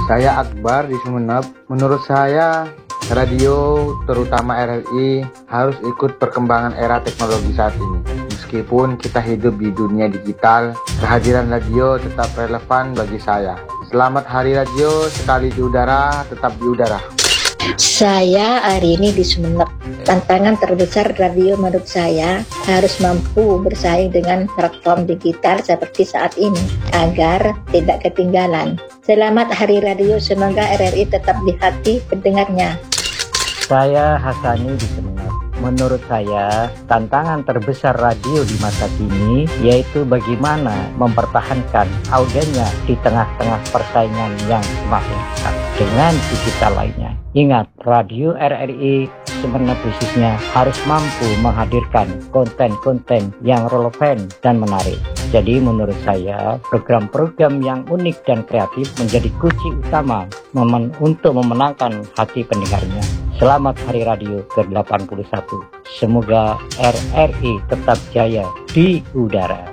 Saya Akbar di Sumeneb. Menurut saya, radio terutama RRI harus ikut perkembangan era teknologi saat ini. Meskipun kita hidup di dunia digital, kehadiran radio tetap relevan bagi saya. Selamat Hari Radio, sekali di udara, tetap di udara. Saya hari ini di Sumeneb. Tantangan terbesar radio menurut saya harus mampu bersaing dengan platform digital seperti saat ini agar tidak ketinggalan. Selamat Hari Radio, semoga RRI tetap di hati pendengarnya. Saya Hasani di Sumeneb. Menurut saya, tantangan terbesar radio di masa kini yaitu bagaimana mempertahankan audiennya di tengah-tengah persaingan yang semakin ketat dengan digital lainnya. Ingat, radio RRI Sumeneb khususnya harus mampu menghadirkan konten-konten yang relevan dan menarik. Jadi menurut saya, program-program yang unik dan kreatif menjadi kunci utama untuk memenangkan hati pendengarnya. Selamat Hari Radio ke-81. Semoga RRI tetap jaya di udara.